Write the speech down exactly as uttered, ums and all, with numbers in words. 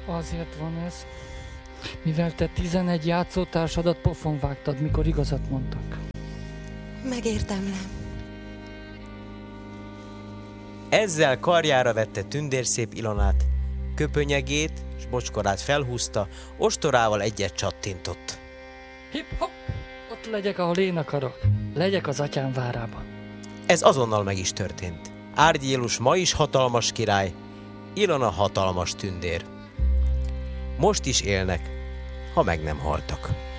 Azért van ez, mivel te tizenegy játszótársadat pofon vágtad, mikor igazat mondtak. Megérdemlem. Ezzel karjára vette tündérszép Ilonát, köpönyegét s bocskorát felhúzta, ostorával egyet csattintott. Hip-hop! Ott legyek, ahol én akarok. Legyek az atyám várában. Ez azonnal meg is történt. Árgyélus ma is hatalmas király, Ilona hatalmas tündér. Most is élnek, ha meg nem haltak.